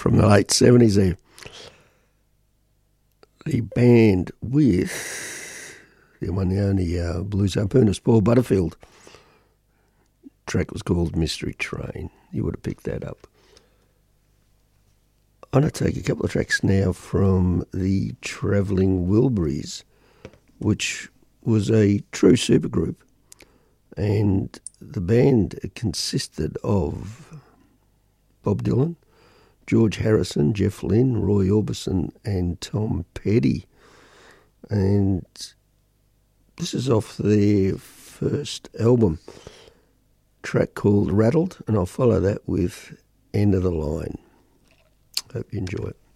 from the late 70s there. The band with the one and only blues harpoonist Paul Butterfield. Track was called Mystery Train. You would have picked that up. I'm going to take a couple of tracks now from the Travelling Wilburys, which was a true supergroup, and the band consisted of Bob Dylan, George Harrison, Jeff Lynne, Roy Orbison and Tom Petty. And this is off their first album, track called Rattled, and I'll follow that with End of the Line. Hope you enjoy it.